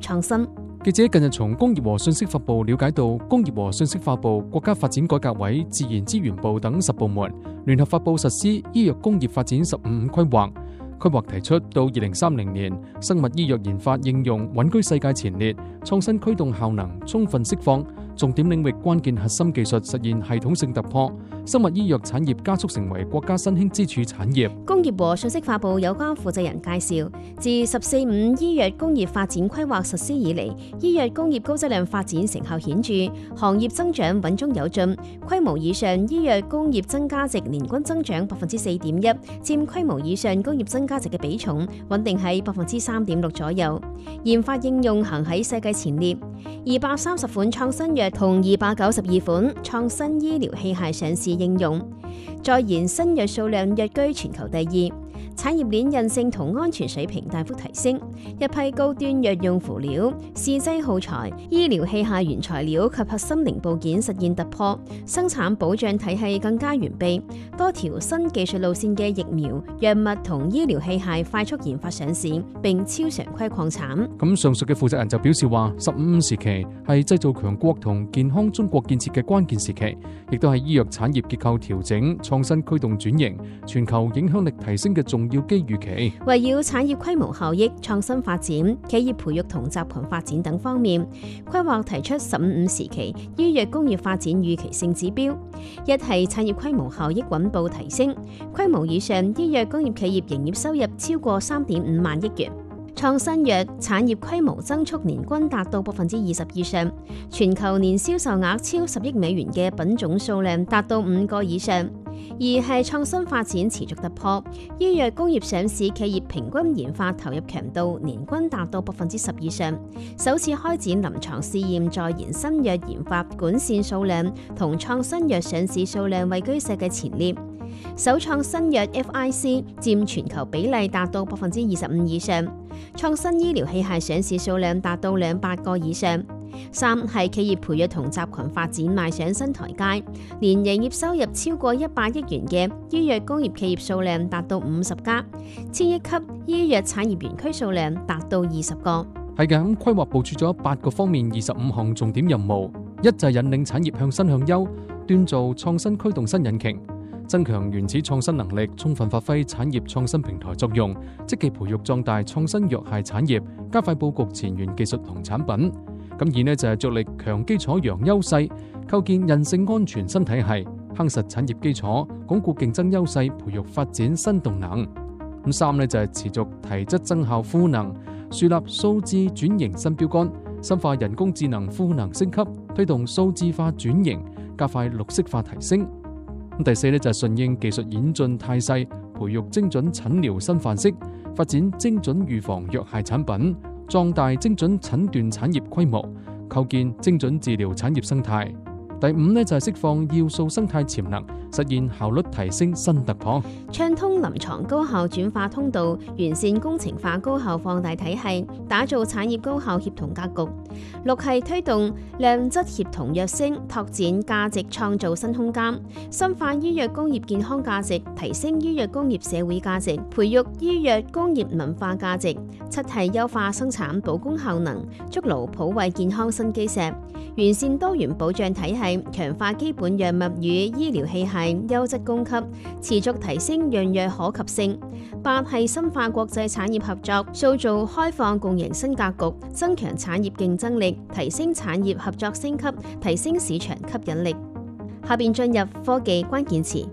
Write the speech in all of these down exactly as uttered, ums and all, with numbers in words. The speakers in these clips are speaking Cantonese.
創新。 記者近日從工業和信息發部了解到，工業和信息化部、國家發展改革委、自然資源部等十部門聯合發布實施醫藥工業發展十五五規劃。規劃提出，到二零三零年，生物醫藥研發應用穩居世界前列，創新驅動效能充分釋放，重點領域關鍵核心技術實現系統性突破，生物醫藥產業加速成為國家新興支柱產業。 工業和信息化部有關負責人介紹，自十四五醫藥工業發展規劃實施以嚟，醫藥工業高質量發展成效顯著，行業增長穩中有進，規模以上醫藥工業增加值年均增長百分之四點一，佔規模以上工業增加值嘅比重穩定喺百分之三點六左右。研發應用行喺世界前列，二百三十款創新藥同二百九十二款創新醫療器械上市應用，在研新藥數量躍居全球第二。產業鏈韌性同安全水平大幅提升，一批高端藥用輔料、試劑耗材、醫療器械原材料及核心零部件實現突破，生產保障體系更加完備，多條新技術路線嘅疫苗、藥物同醫療器械快速研發上市，並超常規擴產。 咁上述嘅負責人就表示話，十五五時期係製造強國同健康中國建設嘅關鍵時期，亦都係醫藥產業結構調整、創新驅動轉型、全球影響力提升嘅重要機遇期。 圍繞產業規模效益、創新發展、企業培育同集群發展等方面，規劃提出十五五時期醫藥工業發展預期性指標。一係產業規模效益穩步提升，規模以上醫藥工業企業營業收入超過三點五萬億元。創新藥產業規模增速年均達到百分之二十以上，全球年銷售額超十億美元嘅品種數量達到五個以上。二係創新發展持續突破，醫藥工業上市企業平均研發投入強度年均達到百分之十以上，首次開展臨床試驗在研新藥研發管線數量同創新藥上市數量位居世界前列。首創新藥 F I C 佔全球比例達到百分之二十五以上，創新醫療器械上市數量達到兩百個以上。三係企業培育同集群發展邁上新台階，年營業收入超過一百億元嘅醫藥工業企業數量達到五十家，千億級醫藥產業園區數量達到二十個。 係嘅，咁規劃部署咗八個方面二十五項重點任務，一就係引領產業向新向優，鍛造創新驅動新引擎，增強原始創新能力，充分發揮產業創新平台作用，積極培育壯大創新藥械產業，加快佈局前沿技術同產品。咁而呢就係着力強基礎揚優勢，構建韌性安全新體系，夯實產業基礎，鞏固競爭優勢，培育發展新動能。咁三呢就係持續提質增效賦能，樹立數字轉型新標杆，深化人工智能賦能升級，推動數字化轉型，加快綠色化提升。咁第四呢就係順應技術演進態勢，培育精準診療新範式，發展精準預防藥械產品，壯大精準診斷產業規模，構建精準治療產業生態。第五呢就係釋放要素生態潛能，實現效率提升新突破。 暢通臨床高效轉化通道，完善工程化高效放大體系，打造產業高效協同格局。六係推動量質協同躍升，拓展價值創造新空間，深化醫藥工業健康價值，提升醫藥工業社會價值，培育醫藥工業文化價值。七係優化生產保供效能，築牢普惠健康新基石，完善多元保障體系，強化基本藥物與醫療器械優質供給，持續提升藥藥可及性。八係深化國際產業合作，塑造開放共贏新格局，增強產業競爭力，提升產業合作升級，提升市場吸引力。下邊進入科技關鍵詞，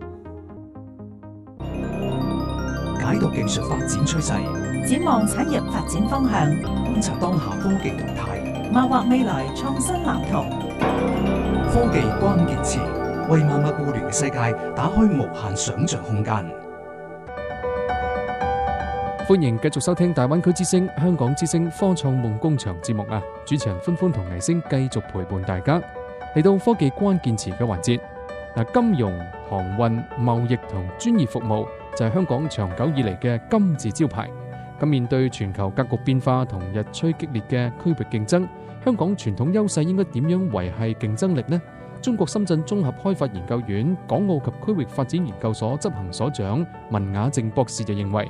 解讀技術發展趨勢， 展望產業發展方向， 觀察當下科技動態， 謀劃未來創新藍圖。 科技關鍵詞為萬物互聯嘅世界打開無限想像空間。 歡迎繼續收聽大灣區之聲、香港之聲科創夢工場節目啊！主持人歡歡同藝星繼續陪伴大家嚟到科技關鍵詞嘅環節。嗱，金融、航運、貿易同專業服務就係香港長久以嚟嘅金字招牌。咁面對全球格局變化同日趨激烈嘅區域競爭，香港傳統優勢應該點樣維繫競爭力呢？中國深圳綜合開發研究院港澳及區域發展研究所執行所長文雅靜博士就認為，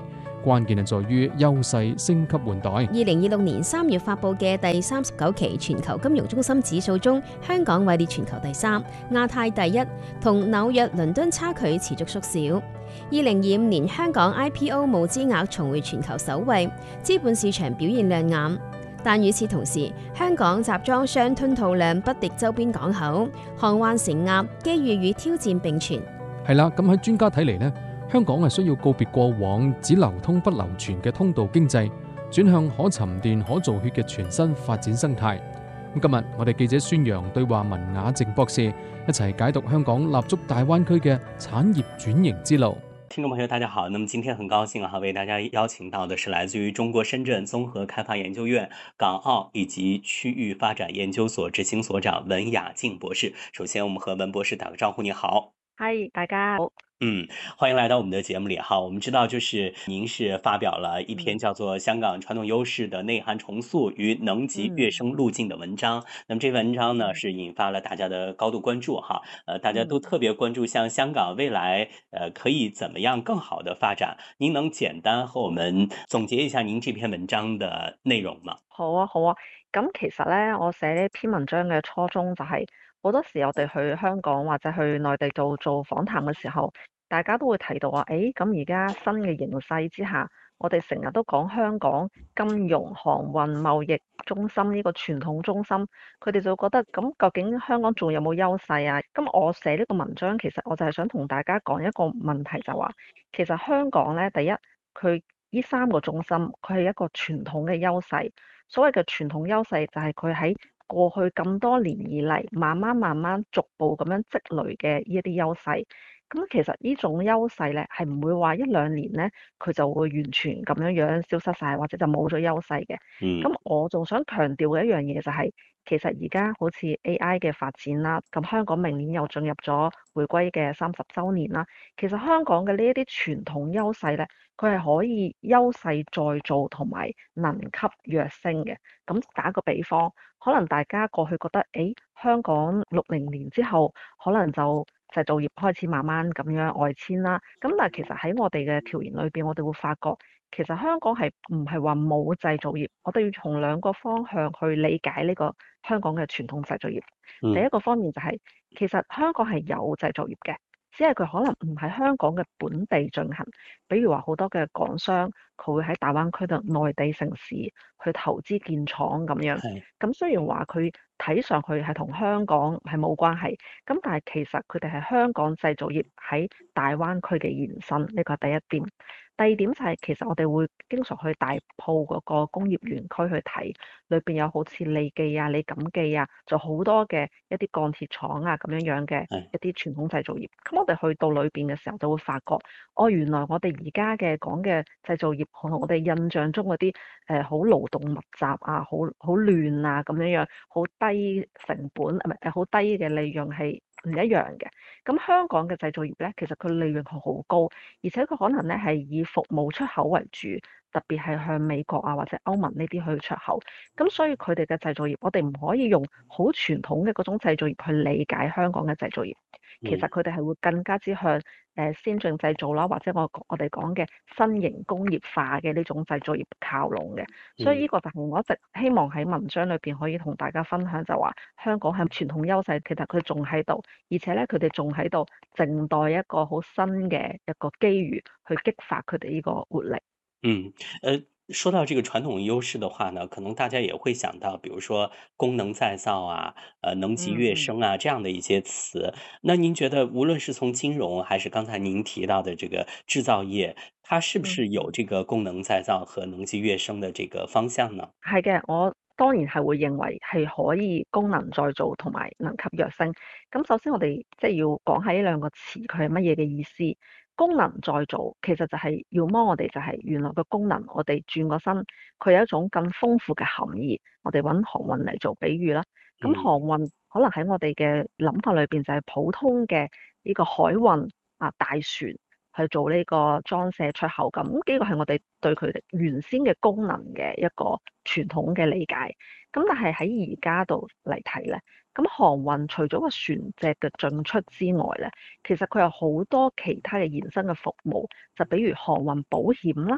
關鍵係在於優勢升級換代。 二零二六年三月發布嘅第三十九期全球金融中心指數中，香港位列全球第三，亞太第一，同紐約、倫敦差距持續縮小。二零二五年香港 I P O 募資額重回全球首位，資本市場表現亮眼。但與此同時，香港集裝箱吞吐量不敵周邊港口，航運承壓，機遇與挑戰並存。 係啦，咁喺專家睇嚟呢，香港係需要告別過往只流通不流傳嘅通道經濟，轉向可沉澱可造血嘅全新發展生態。咁今日我哋記者孫陽對話文雅靜博士，一齊解讀香港立足大灣區嘅產業轉型之路。 聽眾朋友大家好，那麼今天很高興啊，為大家邀請到的是來自於中國深圳綜合開發研究院港澳以及區域發展研究所執行所長文雅靜博士。首先我們和文博士打個招呼，你好。 嗨，大家好。 嗯，歡迎來到我們的節目裡哈。我們知道，就是您是發表了一篇叫做《香港傳統優勢的內涵重塑與能級躍升路徑》的文章。嗯、那麼這文章呢，是引發了大家的高度關注哈。呃，大家都特別關注，像香港未來，呃，可以怎麼樣更好的發展？您能簡單和我們總結一下您這篇文章的內容嗎？ 好啊，好啊。咁其實呢，我寫呢篇文章嘅初衷就係、是，好多時我哋去香港或者去內地做做訪談嘅時候，大家都會提到話，誒咁而家新嘅形勢之下，我哋成日都講香港金融、航運、貿易中心呢個傳統中心，佢哋就覺得咁究竟香港仲有冇優勢啊？咁我寫呢個文章其實我就係想同大家講一個問題，就話其實香港呢，第一佢呢三個中心佢係一個傳統嘅優勢，所謂嘅傳統優勢就係佢喺過去咁多年以嚟，慢慢慢慢逐步咁樣積累嘅呢一啲優勢。咁其實呢種優勢咧，係唔會話一兩年咧，佢就會完全咁樣樣消失晒，或者就冇咗優勢嘅。咁、嗯、我仲想強調嘅一樣嘢就係、是，其實而家好似 A I 嘅發展啦，咁香港明年又進入咗回歸嘅三十週年啦。其實香港嘅呢一啲傳統優勢咧，佢係可以優勢再造同埋能級躍升嘅。咁打個比方，可能大家過去覺得，誒香港六零年之後可能就製造業開始慢慢咁樣外遷啦，咁但係其實喺我哋嘅調研裏邊，我哋會發覺其實香港係唔係話冇製造業，我哋要從兩個方向去理解呢個香港嘅傳統製造業。嗯、第一個方面就係、是、其實香港係有製造業嘅，只係佢可能唔喺香港嘅本地進行，比如話好多嘅港商佢會喺大灣區度內地城市去投資建廠咁樣。咁是雖然話佢睇上去係同香港係冇關係，咁但係其實佢哋係香港製造業喺大灣區嘅延伸，呢個係第一點。第二點就係其實我哋會經常去大埔嗰個工業園區去睇，裏邊有好似利記啊、李錦記啊，就好多嘅一啲鋼鐵廠啊咁樣樣嘅一啲傳統製造業。咁我哋去到裏邊嘅時候就會發覺，哦原來我哋而家嘅講嘅製造業同我哋印象中嗰啲誒好勞動密集啊、好好亂啊咁樣樣，好低成本唔係誒好低嘅利潤係唔一樣嘅。咁香港嘅製造業咧，其實佢利潤係好高，而且佢可能咧係以服務出口為主，特別係向美國啊或者歐盟呢啲去出口。咁所以佢哋嘅製造業，我哋唔可以用好傳統嘅嗰種製造業去理解香港嘅製造業。其實佢哋係會更加之向誒先進製造啦，或者我我哋講嘅新型工業化嘅呢種製造業靠攏嘅。所以呢個就係我一直希望喺文章裏邊可以同大家分享，就話香港係傳統優勢，其實佢仲喺度，而且咧佢哋仲喺度靜待一個好新嘅一個機遇去激發佢哋呢個活力。 嗯，誒。說到這個傳統優勢的話呢，可能大家也會想到，比如說功能再造啊，呃，能級躍升啊，這樣的一些詞。嗯、那您覺得，無論是從金融，還是剛才您提到的這個製造業，它是不是有這個功能再造和能級躍升的這個方向呢？ 係嘅，我當然係會認為係可以功能再造同埋能級躍升。咁首先我哋即係要講下呢兩個詞佢係乜嘢嘅意思。功能再造其實就係要麼我哋就係原來嘅功能，我哋轉個身，佢有一種更豐富嘅含義。我哋揾航運嚟做比喻啦，咁航運可能喺我哋嘅諗法裏邊就係普通嘅呢個海運啊，大船去做呢個裝卸出口咁，呢個係我哋對佢哋原先嘅功能嘅一個傳統嘅理解。咁但係喺而家度嚟睇咧，咁航運除咗個船隻嘅進出之外咧，其實佢有好多其他嘅延伸嘅服務，就比如航運保險啦，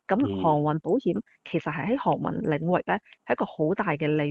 咁嗯航運保險其實係喺航運領域咧係一個好大嘅利